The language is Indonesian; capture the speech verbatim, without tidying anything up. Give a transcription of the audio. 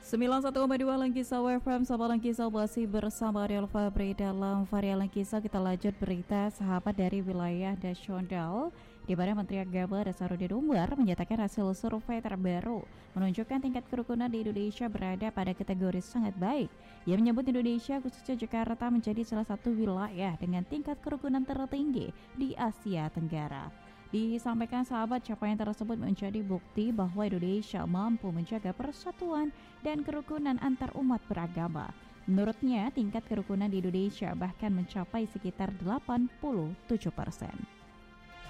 sembilan puluh satu koma dua Langkisah F M, sahabat Langkisah masih bersama Ariel Fabri. Dalam varian Langkisah kita lanjut berita sahabat dari wilayah nasional, di mana Menteri Agama Nasaruddin Umar menyatakan hasil survei terbaru menunjukkan tingkat kerukunan di Indonesia berada pada kategori sangat baik. Ia menyebut Indonesia khususnya Jakarta menjadi salah satu wilayah dengan tingkat kerukunan tertinggi di Asia Tenggara. Disampaikan sahabat, capaian tersebut menjadi bukti bahwa Indonesia mampu menjaga persatuan dan kerukunan antar umat beragama. Menurutnya, tingkat kerukunan di Indonesia bahkan mencapai sekitar delapan puluh tujuh persen.